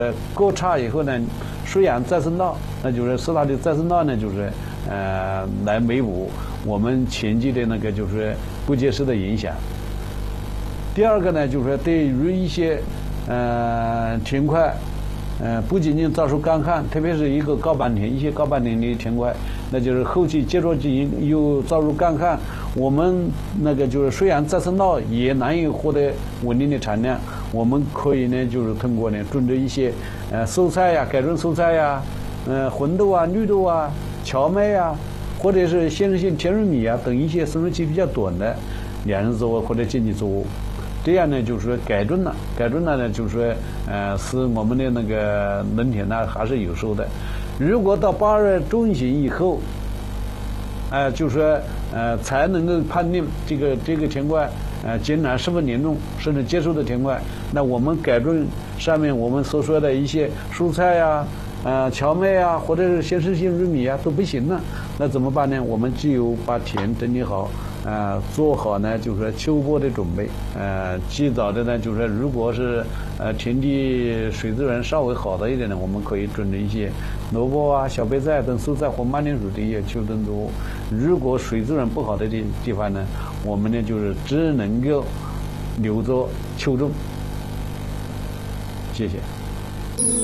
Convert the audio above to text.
割叉以后呢，水养再生稻，那就是斯大的再生稻呢，就是来弥补我们前期的那个就是不结实的影响。第二个呢，就是说对于一些田块，不仅仅遭受干旱，特别是一个高板田，一些高板田的田块，那就是后期接着进行又遭受干旱，我们那个就是水养再生稻也难以获得稳定的产量。我们可以呢，就是通过呢种植一些蔬菜呀，改种蔬菜呀，红豆啊、绿豆啊、荞麦啊，或者是鲜食性甜玉米啊等一些生长期比较短的两人作物或者经济作物。这样呢，就是说改种了呢，就是说使我们的那个农田呢还是有收的。如果到8月中旬以后，就是说才能够判定这个田块艰难是否严重，甚至接受的田块，那我们改种上面我们所说的一些蔬菜呀、荞麦呀，或者是鲜食性玉米啊都不行了，那怎么办呢？我们只有把田整理好，做好呢，就是说秋播的准备，及早的呢，就是说如果是田地水资源稍微好的一点呢，我们可以种植一些萝卜啊、小白菜等蔬菜或慢点水的一些秋冬作物。如果水资源不好的地方呢，我们呢就是只能够留作秋种。谢谢。